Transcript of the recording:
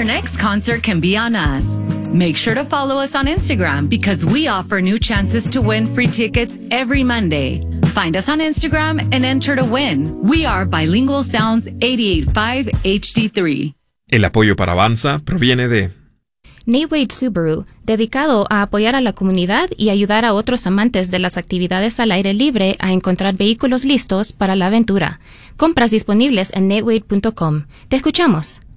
Your next concert can be on us. Make sure to follow us on Instagram because we offer new chances to win free tickets every Monday. Find us on Instagram and enter to win. We are Bilingual Sounds 88.5 HD3. El apoyo para Avanza proviene de Nate Wade Subaru, dedicado a apoyar a la comunidad y ayudar a otros amantes de las actividades al aire libre a encontrar vehículos listos para la aventura. Compras disponibles en natewade.com. Te escuchamos.